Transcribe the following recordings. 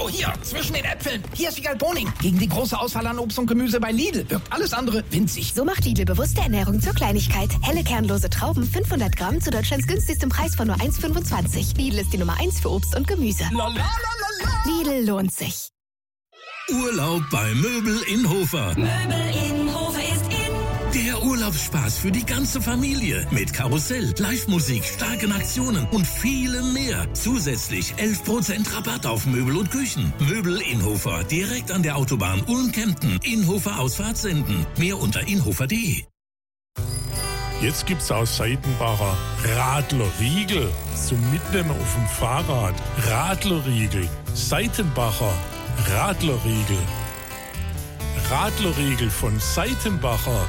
Oh, hier, zwischen den Äpfeln. Hier ist Wiegald Boning. Gegen die große Auswahl an Obst und Gemüse bei Lidl wirkt alles andere winzig. So macht Lidl bewusste Ernährung zur Kleinigkeit. Helle kernlose Trauben, 500 Gramm zu Deutschlands günstigstem Preis von nur 1,25. Lidl ist die Nummer 1 für Obst und Gemüse. Lidl lohnt sich. Urlaub bei Möbel in Hofer. Möbel in Hofer ist in. Der Urlaubsspaß für die ganze Familie. Mit Karussell, Live-Musik, starken Aktionen und vielem mehr. Zusätzlich 11% Rabatt auf Möbel und Küchen. Möbel in Hofer, direkt an der Autobahn Ulm-Kempten. Inhofer Ausfahrt senden. Mehr unter inhofer.de. Jetzt gibt's aus Seitenbacher Radlerriegel zum Mitnehmen auf dem Fahrrad. Radlerriegel, Seitenbacher Radlerriegel. Radlerriegel von Seitenbacher.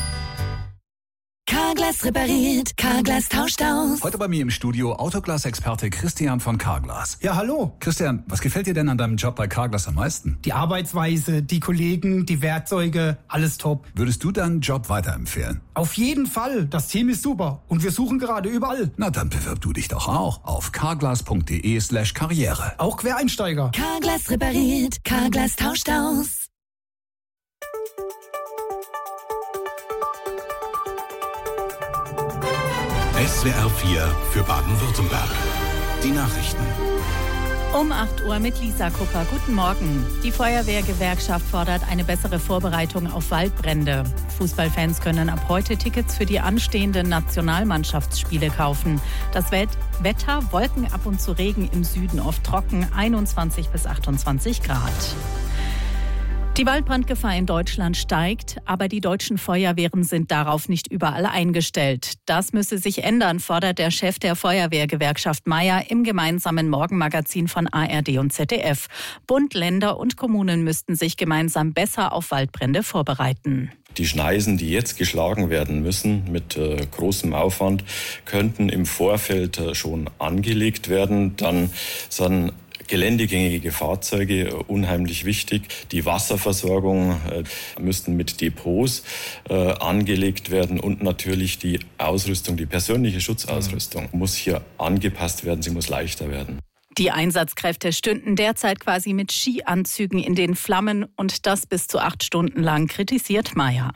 Carglass repariert, Carglass tauscht aus. Heute bei mir im Studio Autoglas-Experte Christian von Carglass. Ja, hallo. Christian, was gefällt dir denn an deinem Job bei Carglass am meisten? Die Arbeitsweise, die Kollegen, die Werkzeuge, alles top. Würdest du deinen Job weiterempfehlen? Auf jeden Fall. Das Team ist super und wir suchen gerade überall. Na, dann bewirb du dich doch auch auf carglass.de/karriere. Auch Quereinsteiger. Carglass repariert, Carglass tauscht aus. SWR 4 für Baden-Württemberg. Die Nachrichten. Um 8 Uhr mit Lisa Kupper. Guten Morgen. Die Feuerwehrgewerkschaft fordert eine bessere Vorbereitung auf Waldbrände. Fußballfans können ab heute Tickets für die anstehenden Nationalmannschaftsspiele kaufen. Das Wetter, Wolken, ab und zu Regen, im Süden oft trocken, 21 bis 28 Grad. Die Waldbrandgefahr in Deutschland steigt, aber die deutschen Feuerwehren sind darauf nicht überall eingestellt. Das müsse sich ändern, fordert der Chef der Feuerwehrgewerkschaft Meier im gemeinsamen Morgenmagazin von ARD und ZDF. Bund, Länder und Kommunen müssten sich gemeinsam besser auf Waldbrände vorbereiten. Die Schneisen, die jetzt geschlagen werden müssen mit großem Aufwand, könnten im Vorfeld schon angelegt werden. Dann sind geländegängige Fahrzeuge unheimlich wichtig. Die Wasserversorgung müssten mit Depots angelegt werden und natürlich die Ausrüstung, die persönliche Schutzausrüstung muss hier angepasst werden, sie muss leichter werden. Die Einsatzkräfte stünden derzeit quasi mit Skianzügen in den Flammen und das bis zu 8 Stunden lang, kritisiert Meier.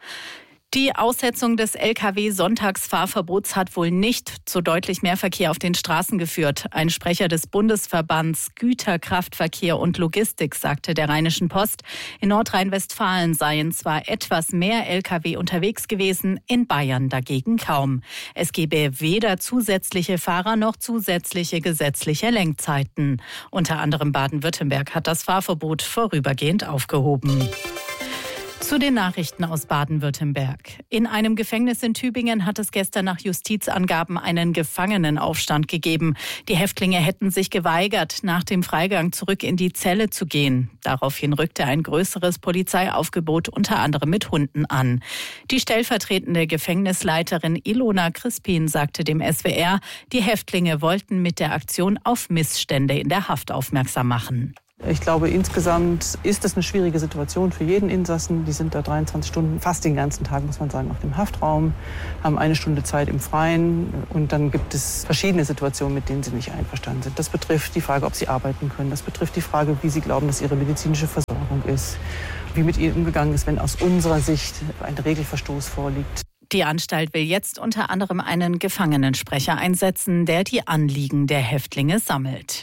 Die Aussetzung des Lkw-Sonntagsfahrverbots hat wohl nicht zu deutlich mehr Verkehr auf den Straßen geführt. Ein Sprecher des Bundesverbands Güterkraftverkehr und Logistik sagte der Rheinischen Post, in Nordrhein-Westfalen seien zwar etwas mehr Lkw unterwegs gewesen, in Bayern dagegen kaum. Es gebe weder zusätzliche Fahrer noch zusätzliche gesetzliche Lenkzeiten. Unter anderem Baden-Württemberg hat das Fahrverbot vorübergehend aufgehoben. Zu den Nachrichten aus Baden-Württemberg. In einem Gefängnis in Tübingen hat es gestern nach Justizangaben einen Gefangenenaufstand gegeben. Die Häftlinge hätten sich geweigert, nach dem Freigang zurück in die Zelle zu gehen. Daraufhin rückte ein größeres Polizeiaufgebot unter anderem mit Hunden an. Die stellvertretende Gefängnisleiterin Ilona Crispin sagte dem SWR, die Häftlinge wollten mit der Aktion auf Missstände in der Haft aufmerksam machen. Ich glaube, insgesamt ist es eine schwierige Situation für jeden Insassen. Die sind da 23 Stunden, fast den ganzen Tag, muss man sagen, auf dem Haftraum, haben 1 Stunde Zeit im Freien. Und dann gibt es verschiedene Situationen, mit denen sie nicht einverstanden sind. Das betrifft die Frage, ob sie arbeiten können. Das betrifft die Frage, wie sie glauben, dass ihre medizinische Versorgung ist. Wie mit ihnen umgegangen ist, wenn aus unserer Sicht ein Regelverstoß vorliegt. Die Anstalt will jetzt unter anderem einen Gefangenensprecher einsetzen, der die Anliegen der Häftlinge sammelt.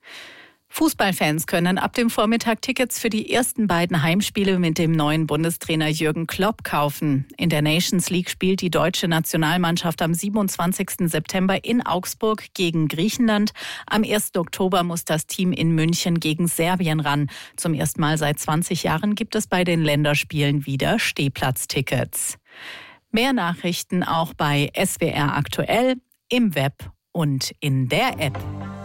Fußballfans können ab dem Vormittag Tickets für die ersten beiden Heimspiele mit dem neuen Bundestrainer Jürgen Klopp kaufen. In der Nations League spielt die deutsche Nationalmannschaft am 27. September in Augsburg gegen Griechenland. Am 1. Oktober muss das Team in München gegen Serbien ran. Zum ersten Mal seit 20 Jahren gibt es bei den Länderspielen wieder Stehplatztickets. Mehr Nachrichten auch bei SWR Aktuell, im Web und in der App.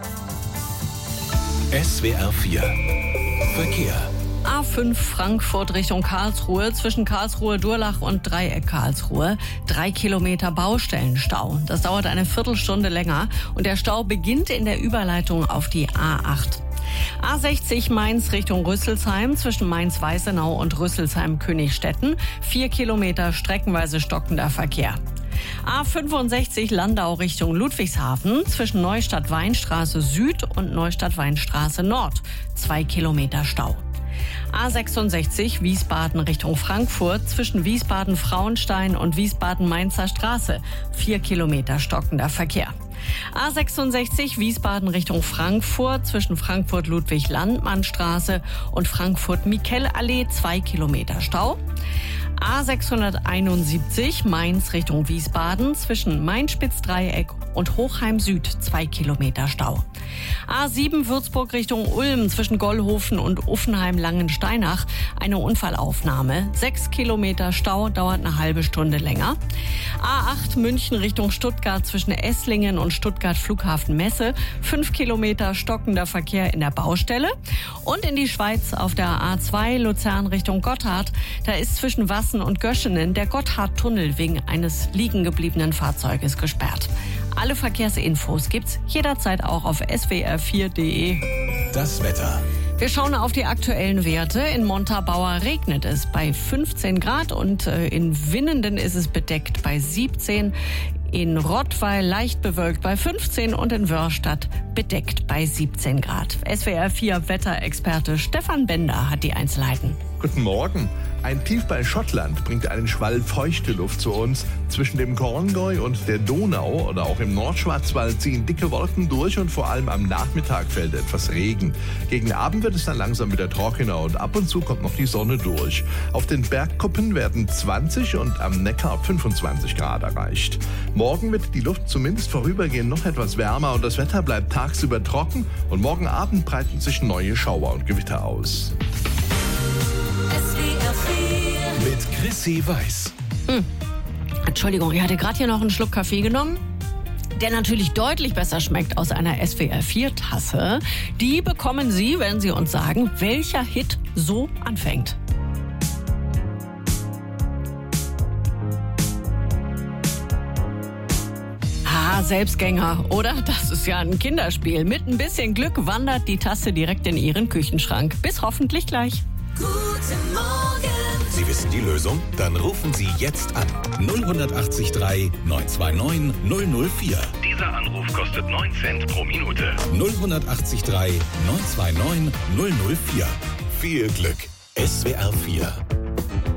SWR 4 Verkehr. A5 Frankfurt Richtung Karlsruhe, zwischen Karlsruhe-Durlach und Dreieck Karlsruhe. 3 Kilometer Baustellenstau. Das dauert eine Viertelstunde länger und der Stau beginnt in der Überleitung auf die A8. A60 Mainz Richtung Rüsselsheim, zwischen Mainz-Weißenau und Rüsselsheim-Königstetten. 4 Kilometer streckenweise stockender Verkehr. A65 Landau Richtung Ludwigshafen zwischen Neustadt-Weinstraße Süd und Neustadt-Weinstraße Nord. 2 Kilometer Stau. A66 Wiesbaden Richtung Frankfurt zwischen Wiesbaden-Frauenstein und Wiesbaden-Mainzer Straße. 4 Kilometer stockender Verkehr. A66 Wiesbaden Richtung Frankfurt zwischen Frankfurt-Ludwig-Landmann-Straße und Frankfurt-Mikel-Allee 2 Kilometer Stau. A671 Mainz Richtung Wiesbaden zwischen Main-Spitz-Dreieck und Hochheim Süd 2 Kilometer Stau. A7 Würzburg Richtung Ulm zwischen Gollhofen und Uffenheim-Langensteinach eine Unfallaufnahme. 6 Kilometer Stau, dauert eine halbe Stunde länger. A8 München Richtung Stuttgart zwischen Esslingen und Stuttgart Flughafen Messe. 5 Kilometer stockender Verkehr in der Baustelle. Und in die Schweiz auf der A2 Luzern Richtung Gotthard. Da ist zwischen Wassen und Göschenen der Gotthardtunnel wegen eines liegen gebliebenen Fahrzeuges gesperrt. Alle Verkehrsinfos gibt's jederzeit auch auf swr4.de. Das Wetter. Wir schauen auf die aktuellen Werte. In Montabaur regnet es bei 15 Grad und in Winnenden ist es bedeckt bei 17. In Rottweil leicht bewölkt bei 15 und in Wörstadt bedeckt bei 17 Grad. SWR4 Wetterexperte Stefan Bender hat die Einzelheiten. Guten Morgen. Ein Tief bei Schottland bringt einen Schwall feuchte Luft zu uns. Zwischen dem Corngoy und der Donau oder auch im Nordschwarzwald ziehen dicke Wolken durch und vor allem am Nachmittag fällt etwas Regen. Gegen Abend wird es dann langsam wieder trockener und ab und zu kommt noch die Sonne durch. Auf den Bergkuppen werden 20 und am Neckar 25 Grad erreicht. Morgen wird die Luft zumindest vorübergehend noch etwas wärmer und das Wetter bleibt tagsüber trocken und morgen Abend breiten sich neue Schauer und Gewitter aus. Mit Chrissy Weiß. Entschuldigung, ich hatte gerade hier noch einen Schluck Kaffee genommen, der natürlich deutlich besser schmeckt aus einer SWR4-Tasse. Die bekommen Sie, wenn Sie uns sagen, welcher Hit so anfängt. Selbstgänger, oder? Das ist ja ein Kinderspiel. Mit ein bisschen Glück wandert die Tasse direkt in Ihren Küchenschrank. Bis hoffentlich gleich. Guten Morgen. Sie wissen die Lösung? Dann rufen Sie jetzt an. 08039 929 004. Dieser Anruf kostet 9 Cent pro Minute. 08039 929 004. Viel Glück. SWR4